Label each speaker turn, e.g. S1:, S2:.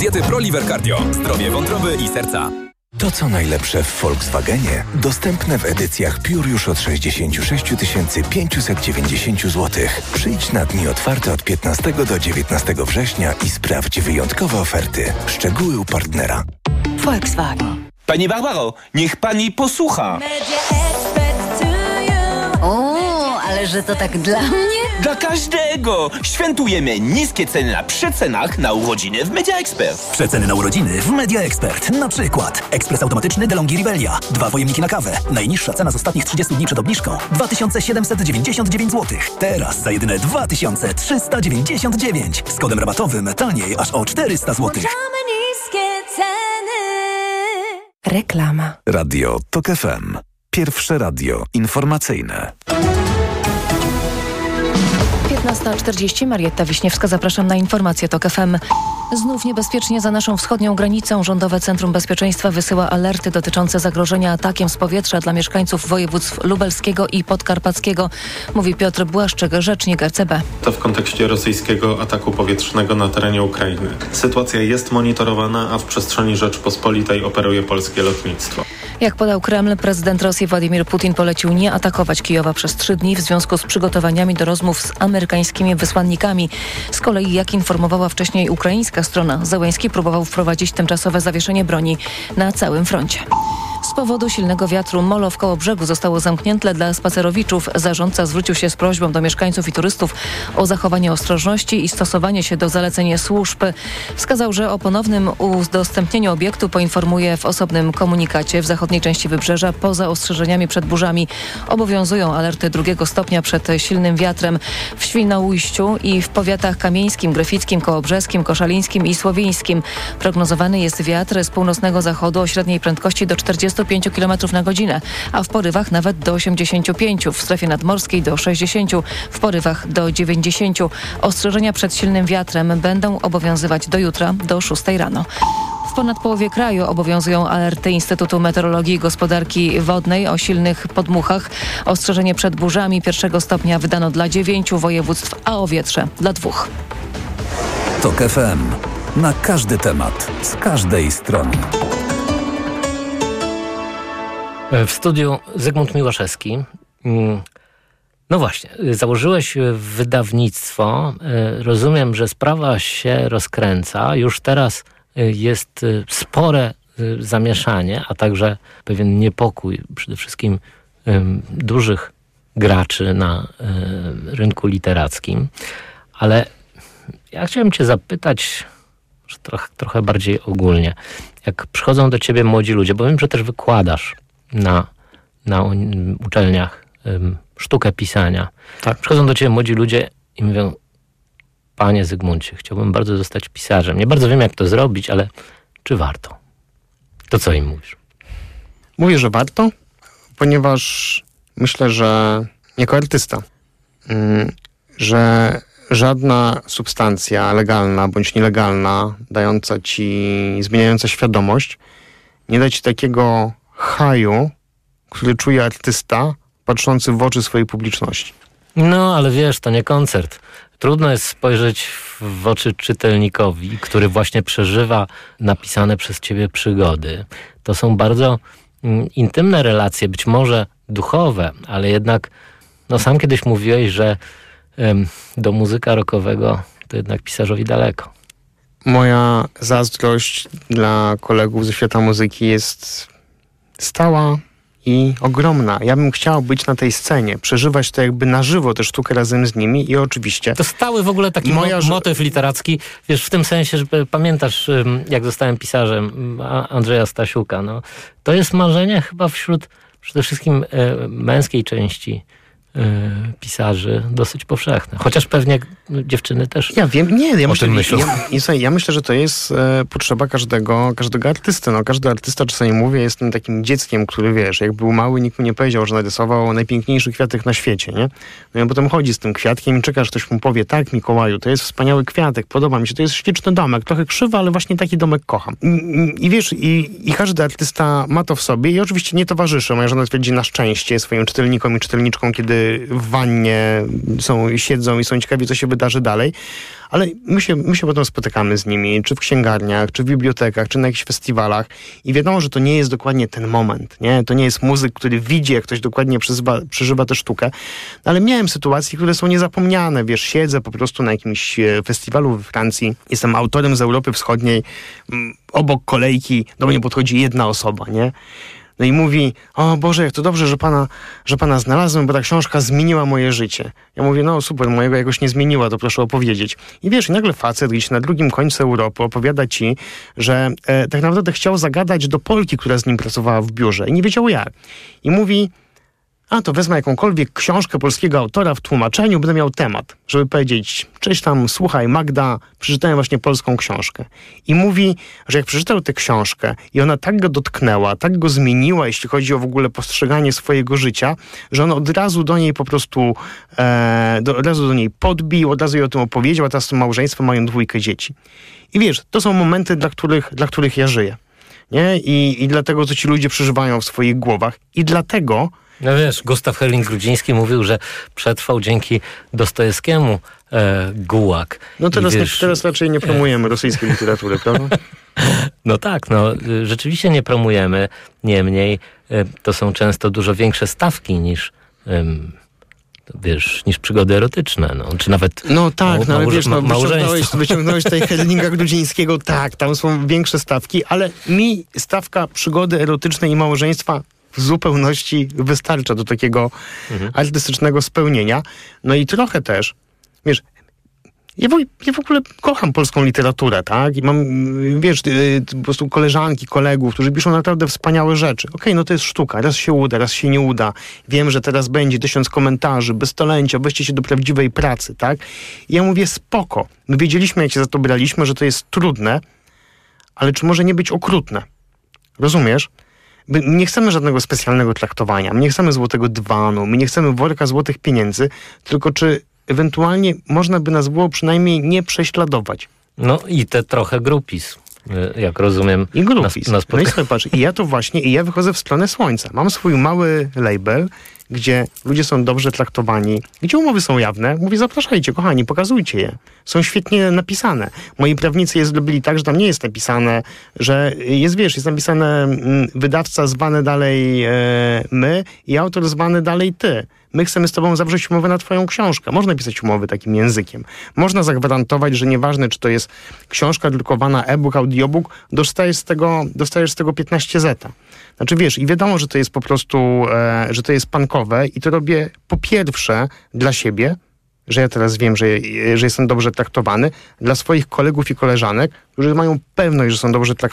S1: diety ProLiver Cardio. Zdrowie wątroby i serca.
S2: To, co najlepsze w Volkswagenie, dostępne w edycjach Pure już od 66 590 zł. Przyjdź na dni otwarte od 15 do 19 września i sprawdź wyjątkowe oferty. Szczegóły u partnera.
S3: Volkswagen.
S4: Pani Barbaro, niech pani posłucha.
S3: O, ale że to tak dla mnie?
S4: Dla każdego! Świętujemy niskie ceny na przecenach na urodziny w Media Expert.
S5: Przeceny na urodziny w Media Expert. Na przykład ekspres automatyczny DeLonghi Rivelia. 2 pojemniki na kawę. Najniższa cena z ostatnich 30 dni przed obniżką 2799 zł. Teraz za jedyne 2399. Z kodem rabatowym taniej aż o 400 zł.
S3: Reklama.
S2: Radio TOK FM. Pierwsze radio informacyjne.
S6: 15:40, Marietta Wiśniewska, zapraszam na informacje TOK FM. Znów niebezpiecznie za naszą wschodnią granicą. Rządowe Centrum Bezpieczeństwa wysyła alerty dotyczące zagrożenia atakiem z powietrza dla mieszkańców województw lubelskiego i podkarpackiego, mówi Piotr Błaszczyk, rzecznik RCB.
S7: To w kontekście rosyjskiego ataku powietrznego na terenie Ukrainy. Sytuacja jest monitorowana, a w przestrzeni Rzeczpospolitej operuje polskie lotnictwo.
S6: Jak podał Kreml, prezydent Rosji Władimir Putin polecił nie atakować Kijowa przez 3 dni w związku z przygotowaniami do rozmów z amerykańskimi wysłannikami. Z kolei, jak informowała wcześniej ukraińska strona, Zełenski próbował wprowadzić tymczasowe zawieszenie broni na całym froncie. Z powodu silnego wiatru molo w Kołobrzegu zostało zamknięte dla spacerowiczów. Zarządca zwrócił się z prośbą do mieszkańców i turystów o zachowanie ostrożności i stosowanie się do zaleceń służb. Wskazał, że o ponownym udostępnieniu obiektu poinformuje w osobnym komunikacie. W zachodniej części wybrzeża poza ostrzeżeniami przed burzami obowiązują alerty 2 stopnia przed silnym wiatrem. W Świnoujściu i w powiatach kamieńskim, gryfickim, kołobrzeskim, koszalińskim i słowińskim prognozowany jest wiatr z północnego zachodu o średniej prędkości do 45 km na godzinę, a w porywach nawet do 85, w strefie nadmorskiej do 60, w porywach do 90. Ostrzeżenia przed silnym wiatrem będą obowiązywać do jutra do 6 rano. W ponad połowie kraju obowiązują alerty Instytutu Meteorologii i Gospodarki Wodnej o silnych podmuchach. Ostrzeżenie przed burzami 1 stopnia wydano dla 9 województw, a o wietrze dla 2.
S2: TOK FM. Na każdy temat, z każdej strony.
S8: W studiu Zygmunt Miłaszewski. No właśnie, założyłeś wydawnictwo. Rozumiem, że sprawa się rozkręca. Już teraz jest spore zamieszanie, a także pewien niepokój przede wszystkim dużych graczy na rynku literackim. Ale ja chciałem cię zapytać trochę bardziej ogólnie. Jak przychodzą do ciebie młodzi ludzie, bo wiem, że też wykładasz na uczelniach sztukę pisania. Tak. Przychodzą do ciebie młodzi ludzie i mówią: panie Zygmuncie, chciałbym bardzo zostać pisarzem. Nie bardzo wiem, jak to zrobić, ale czy warto? To co im mówisz?
S9: Mówię, że warto, ponieważ myślę, że jako artysta, że żadna substancja legalna bądź nielegalna, dająca ci, zmieniająca świadomość, nie da ci takiego haju, który czuje artysta patrzący w oczy swojej publiczności.
S8: No, ale wiesz, to nie koncert. Trudno jest spojrzeć w oczy czytelnikowi, który właśnie przeżywa napisane przez ciebie przygody. To są bardzo intymne relacje, być może duchowe, ale jednak, no sam kiedyś mówiłeś, że do muzyka rockowego to jednak pisarzowi daleko.
S9: Moja zazdrość dla kolegów ze świata muzyki jest stała i ogromna. Ja bym chciał być na tej scenie, przeżywać to jakby na żywo tę sztukę razem z nimi i oczywiście...
S8: To stały w ogóle taki motyw literacki, wiesz, w tym sensie, że pamiętasz, jak zostałem pisarzem Andrzeja Stasiuka, no. To jest marzenie chyba wśród przede wszystkim męskiej części pisarzy dosyć powszechne. Chociaż pewnie dziewczyny też.
S9: Ja wiem, ja myślę, że to jest potrzeba każdego artysty. No, każdy artysta, czasami mówię, jest tym takim dzieckiem, który, wiesz, jak był mały, nikt mu nie powiedział, że narysował najpiękniejszy kwiatek na świecie, nie? No i on potem chodzi z tym kwiatkiem i czeka, że ktoś mu powie: tak, Mikołaju, to jest wspaniały kwiatek, podoba mi się, to jest śliczny domek, trochę krzywy, ale właśnie taki domek kocham. I wiesz, i każdy artysta ma to w sobie i oczywiście nie towarzyszy. Moja żona twierdzi na szczęście swoim czytelnikom i czytelniczkom, kiedy w wannie siedzą i są ciekawi, co się wydarzy dalej. Ale my się potem spotykamy z nimi, czy w księgarniach, czy w bibliotekach, czy na jakichś festiwalach i wiadomo, że to nie jest dokładnie ten moment, nie? To nie jest muzyk, który widzi, jak ktoś dokładnie przeżywa tę sztukę, ale miałem sytuacje, które są niezapomniane, wiesz, siedzę po prostu na jakimś festiwalu we Francji, jestem autorem z Europy Wschodniej, obok kolejki do mnie podchodzi jedna osoba, nie? No i mówi, o Boże, jak to dobrze, że pana znalazłem, bo ta książka zmieniła moje życie. Ja mówię, no super, mojego jakoś nie zmieniła, to proszę opowiedzieć. I wiesz, nagle facet gdzieś na drugim końcu Europy opowiada ci, że tak naprawdę chciał zagadać do Polki, która z nim pracowała w biurze i nie wiedział jak. I mówi, to wezmę jakąkolwiek książkę polskiego autora w tłumaczeniu, będę miał temat, żeby powiedzieć, cześć tam, słuchaj Magda, przeczytałem właśnie polską książkę. I mówi, że jak przeczytał tę książkę i ona tak go dotknęła, tak go zmieniła, jeśli chodzi o w ogóle postrzeganie swojego życia, że on od razu do niej po prostu, od razu do niej podbił, od razu jej o tym opowiedział, a teraz to małżeństwo mają 2 dzieci. I wiesz, to są momenty, dla których ja żyję. Nie? I dlatego, co ci ludzie przeżywają w swoich głowach. I dlatego...
S8: No wiesz, Gustaw Herling-Grudziński mówił, że przetrwał dzięki Dostojewskiemu gułag.
S9: No teraz raczej nie promujemy rosyjskiej literatury, prawda?
S8: No tak, rzeczywiście nie promujemy. Niemniej to są często dużo większe stawki niż niż przygody erotyczne, czy nawet
S9: ale wiesz, wyciągnąłeś tutaj Herlinga Grudzińskiego, tak, tam są większe stawki, ale mi stawka przygody erotycznej i małżeństwa w zupełności wystarcza do takiego artystycznego spełnienia. No i trochę też, wiesz, ja w ogóle kocham polską literaturę, tak? I mam, wiesz, po prostu koleżanki, kolegów, którzy piszą naprawdę wspaniałe rzeczy. Okej, to jest sztuka. Raz się uda, raz się nie uda. Wiem, że teraz będzie 1000 komentarzy, beztalencie, weźcie się do prawdziwej pracy, tak? I ja mówię, spoko. My wiedzieliśmy, jak się za to braliśmy, że to jest trudne, ale czy może nie być okrutne? Rozumiesz? My nie chcemy żadnego specjalnego traktowania, my nie chcemy złotego dywanu, my nie chcemy worka złotych pieniędzy, tylko czy ewentualnie można by nas było przynajmniej nie prześladować.
S8: No i te trochę grupis, jak rozumiem.
S9: I grupis. No i sobie patrz, i ja wychodzę w stronę słońca. Mam swój mały label, gdzie ludzie są dobrze traktowani, gdzie umowy są jawne. Mówię, zapraszajcie, kochani, pokazujcie je. Są świetnie napisane. Moi prawnicy je zrobili tak, że tam nie jest napisane, że jest napisane wydawca zwany dalej my i autor zwany dalej ty. My chcemy z tobą zawrzeć umowę na twoją książkę. Można pisać umowy takim językiem. Można zagwarantować, że nieważne, czy to jest książka drukowana, e-book, audiobook, dostajesz z tego 15 zeta. Znaczy wiesz, i wiadomo, że to jest po prostu, że to jest punkowe i to robię po pierwsze dla siebie, że ja teraz wiem, że jestem dobrze traktowany, dla swoich kolegów i koleżanek, którzy mają pewność, że są dobrze traktowani,